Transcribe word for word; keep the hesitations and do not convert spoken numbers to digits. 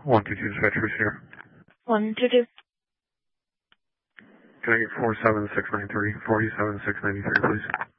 one two two dispatch, who's here? one two two. Can I get four seven six nine three, four seven six nine three, please?